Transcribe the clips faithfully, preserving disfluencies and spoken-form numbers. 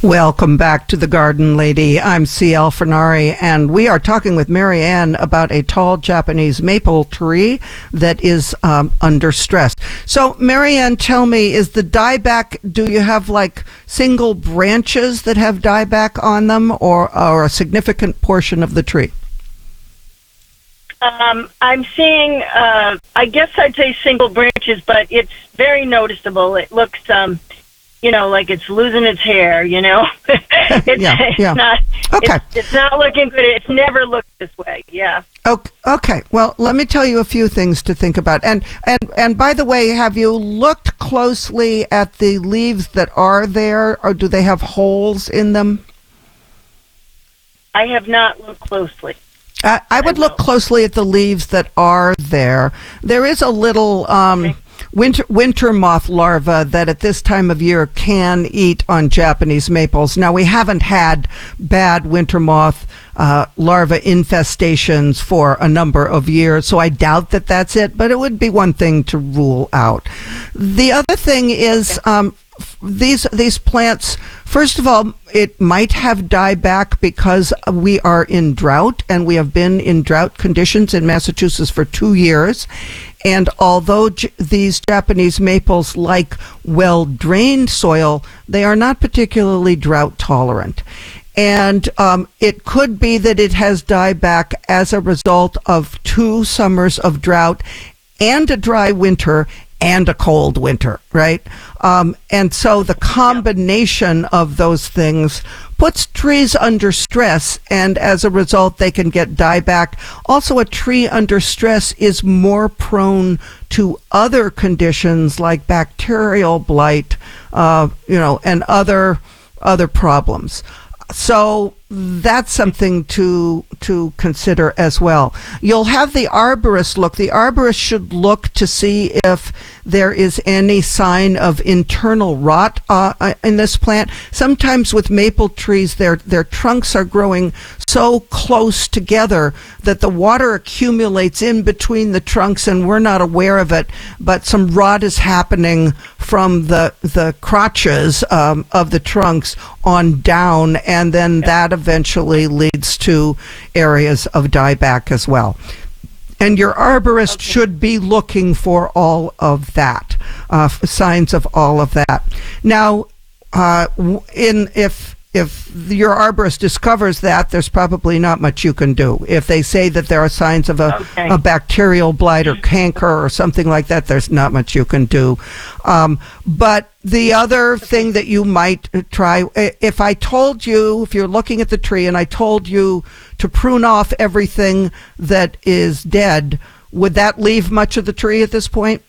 Welcome back to The Garden Lady. I'm C L Fernari, and we are talking with Mary Ann about a tall Japanese maple tree that is um, under stress. So, Mary Ann, tell me, is the dieback, do you have like single branches that have dieback on them, or, or a significant portion of the tree? Um, I'm seeing, uh, I guess I'd say single branches, but it's very noticeable. It looks, um, you know, like it's losing its hair, you know. it's, yeah, it's yeah. not, okay. It's, it's not looking good. It's never looked this way. Yeah. Okay. Okay. Well, let me tell you a few things to think about. And and and by the way, have you looked closely at the leaves that are there, or do they have holes in them? I have not looked closely. I, I would look closely at the leaves that are there. There is a little um, okay. winter winter moth larva that at this time of year can eat on Japanese maples. Now, we haven't had bad winter moth uh, larva infestations for a number of years, so I doubt that that's it, but it would be one thing to rule out. The other thing is okay. um, these these plants, first of all, it might have dieback because we are in drought, and we have been in drought conditions in Massachusetts for two years. And although j- these Japanese maples like well-drained soil, they are not particularly drought tolerant. And um, it could be that it has dieback as a result of two summers of drought and a dry winter and a cold winter, right? Um, and so the combination of those things puts trees under stress, and as a result, they can get dieback. Also, a tree under stress is more prone to other conditions like bacterial blight, uh, you know, and other other problems. So that's something to to consider as well. You'll have the arborist look. The arborist should look to see if there is any sign of internal rot uh, in this plant. Sometimes with maple trees, their their trunks are growing so close together that the water accumulates in between the trunks and we're not aware of it, but some rot is happening from the the crotches um, of the trunks on down, and then that eventually leads to areas of dieback as well. And your arborist okay. should be looking for all of that, uh, signs of all of that. Now, uh, in if if your arborist discovers that, there's probably not much you can do. If they say that there are signs of a, okay. a bacterial blight or canker or something like that, there's not much you can do. Um, but the other thing that you might try, if I told you, if you're looking at the tree and I told you to prune off everything that is dead, would that leave much of the tree at this point?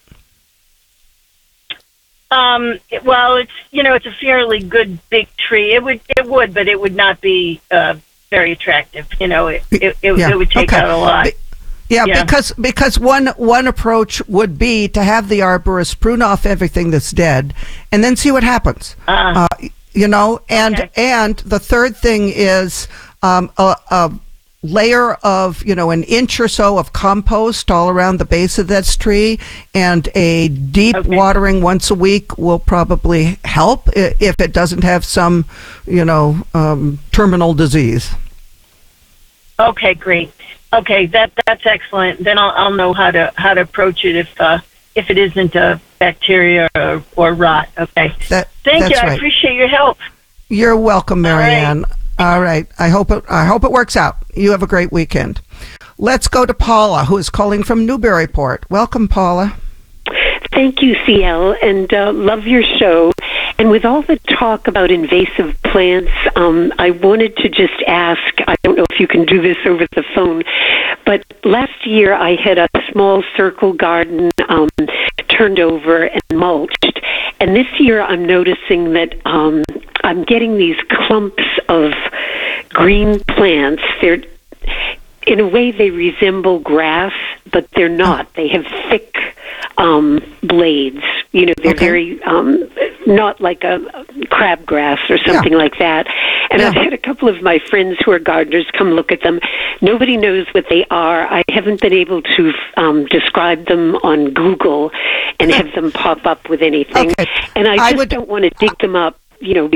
Um, well, it's, you know, it's a fairly good big tree. It would, it would, but it would not be, uh, very attractive. You know, it, it, it, yeah. it would take okay. out a lot. Be- yeah, yeah, because, because one, one approach would be to have the arborist prune off everything that's dead and then see what happens. Uh, uh, you know, and, okay. and the third thing is, um, a, a layer of, you know, an inch or so of compost all around the base of this tree, and a deep okay. watering once a week will probably help if it doesn't have some, you know, um, terminal disease. Okay, great. Okay, that that's excellent. Then I'll I'll know how to how to approach it if uh, if it isn't a bacteria or, or rot. Okay. That, Thank you. right. I appreciate your help. You're welcome, Mary Ann. All right. All right. I hope it, I hope it works out. You have a great weekend. Let's go to Paula, who is calling from Newburyport. Welcome, Paula. Thank you, C L, and uh, love your show. And with all the talk about invasive plants, um, I wanted to just ask, I don't know if you can do this over the phone, but last year I had a small circle garden um, turned over and mulched. And this year I'm noticing that um, I'm getting these clumps of green plants. They're, in a way, they resemble grass, but they're not. They have thick um, blades. You know, they're okay. very, um, not like a crabgrass or something yeah. like that. And yeah. I've had a couple of my friends who are gardeners come look at them. Nobody knows what they are. I haven't been able to um, describe them on Google and have them pop up with anything. Okay. And I just I would, don't want to dig them up, you know,